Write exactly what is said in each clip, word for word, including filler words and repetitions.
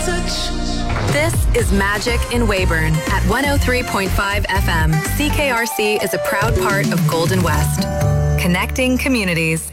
touch. This is Magic in Weyburn at one oh three point five F M. C K R C is a proud part of Golden West. Connecting communities.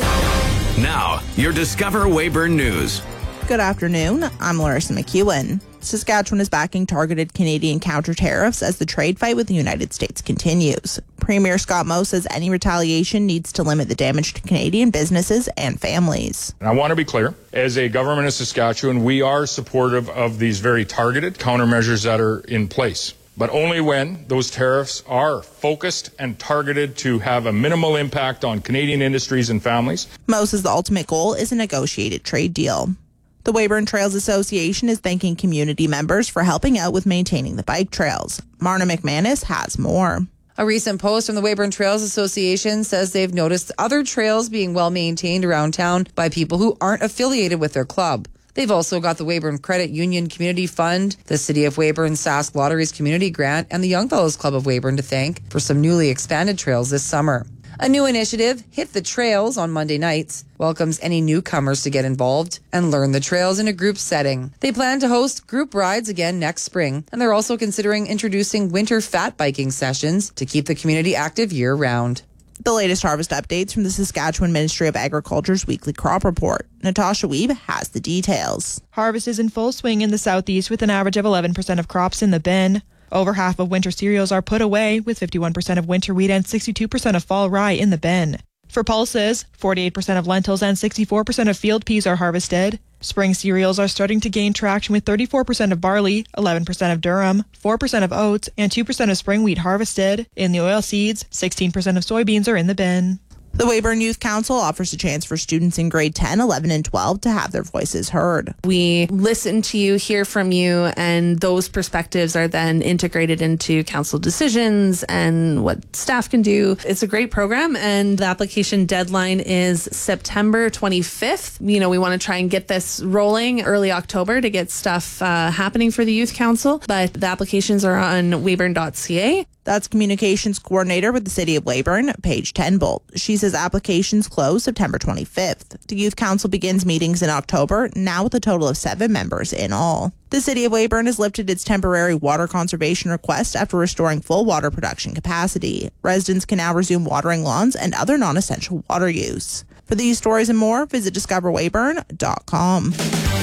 Now, your Discover Weyburn News. Good afternoon. I'm Larissa McEwen. Saskatchewan is backing targeted Canadian counter-tariffs as the trade fight with the United States continues. Premier Scott Moe says any retaliation needs to limit the damage to Canadian businesses and families. And I want to be clear, as a government of Saskatchewan, we are supportive of these very targeted countermeasures that are in place, but only when those tariffs are focused and targeted to have a minimal impact on Canadian industries and families. Moe says the ultimate goal is a negotiated trade deal. The Weyburn Trails Association is thanking community members for helping out with maintaining the bike trails. Marna McManus has more. A recent post from the Weyburn Trails Association says they've noticed other trails being well maintained around town by people who aren't affiliated with their club. They've also got the Weyburn Credit Union Community Fund, the City of Weyburn Sask Lotteries Community Grant, and the Young Fellows Club of Weyburn to thank for some newly expanded trails this summer. A new initiative, Hit the Trails, on Monday nights, welcomes any newcomers to get involved and learn the trails in a group setting. They plan to host group rides again next spring, and they're also considering introducing winter fat biking sessions to keep the community active year-round. The latest harvest updates from the Saskatchewan Ministry of Agriculture's weekly crop report. Natasha Weeb has the details. Harvest is in full swing in the southeast with an average of eleven percent of crops in the bin. Over half of winter cereals are put away, with fifty-one percent of winter wheat and sixty-two percent of fall rye in the bin. For pulses, forty-eight percent of lentils and sixty-four percent of field peas are harvested. Spring cereals are starting to gain traction with thirty-four percent of barley, eleven percent of durum, four percent of oats, and two percent of spring wheat harvested. In the oilseeds, sixteen percent of soybeans are in the bin. The Weyburn Youth Council offers a chance for students in grade ten, eleven, and twelve to have their voices heard. We listen to you, hear from you, and those perspectives are then integrated into council decisions and what staff can do. It's a great program, and the application deadline is September twenty-fifth. You know, we want to try and get this rolling early October to get stuff uh, happening for the Youth Council, but the applications are on weyburn dot c a. That's Communications Coordinator with the City of Weyburn, Paige Tenbolt. She says applications close September twenty-fifth. The Youth Council begins meetings in October, now with a total of seven members in all. The City of Weyburn has lifted its temporary water conservation request after restoring full water production capacity. Residents can now resume watering lawns and other non-essential water use. For these stories and more, visit discover weyburn dot com.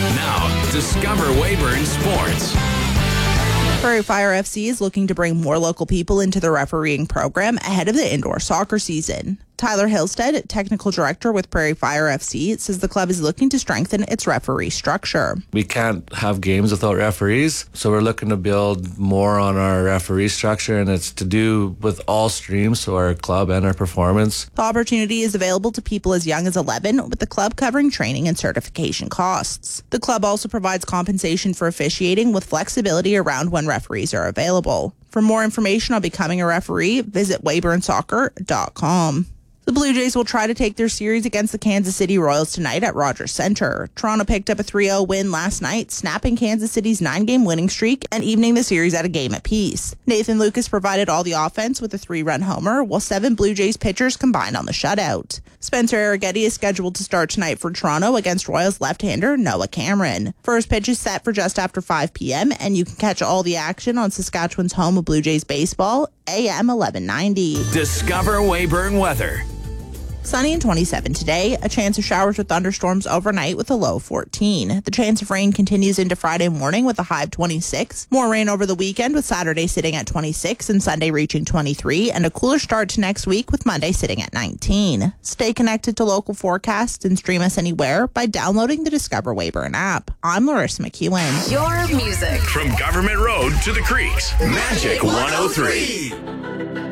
Now, Discover Weyburn Sports. Prairie Fire F C is looking to bring more local people into the refereeing program ahead of the indoor soccer season. Tyler Hillstead, technical director with Prairie Fire F C, says the club is looking to strengthen its referee structure. We can't have games without referees, so we're looking to build more on our referee structure, and it's to do with all streams, so our club and our performance. The opportunity is available to people as young as eleven, with the club covering training and certification costs. The club also provides compensation for officiating with flexibility around when referees are available. For more information on becoming a referee, visit weyburn soccer dot com. The Blue Jays will try to take their series against the Kansas City Royals tonight at Rogers Centre. Toronto picked up a three oh win last night, snapping Kansas City's nine-game winning streak and evening the series at a game apiece. Nathan Lucas provided all the offense with a three-run homer, while seven Blue Jays pitchers combined on the shutout. Spencer Arrighetti is scheduled to start tonight for Toronto against Royals left-hander Noah Cameron. First pitch is set for just after five p.m., and you can catch all the action on Saskatchewan's home of Blue Jays baseball, A M eleven ninety. Discover Weyburn weather. Sunny and twenty-seven today. A chance of showers or thunderstorms overnight with a low of fourteen. The chance of rain continues into Friday morning with a high of twenty-six. More rain over the weekend with Saturday sitting at twenty-six and Sunday reaching twenty-three. And a cooler start to next week with Monday sitting at nineteen. Stay connected to local forecasts and stream us anywhere by downloading the Discover Weyburn app. I'm Larissa McEwen. Your music. From Government Road to the Creeks. Magic one oh three.